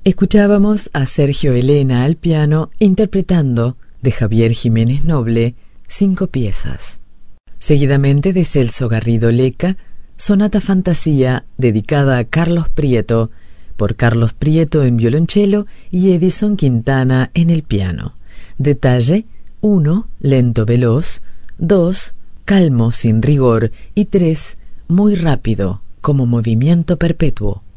Escuchábamos a Sergio Elena al piano interpretando de Javier Jiménez Noble 5 piezas. Seguidamente de Celso Garrido Leca, Sonata Fantasía dedicada a Carlos Prieto, por Carlos Prieto en violonchelo y Edison Quintana en el piano. Detalle: 1, lento veloz; 2, calmo sin rigor; y 3, muy rápido, como movimiento perpetuo.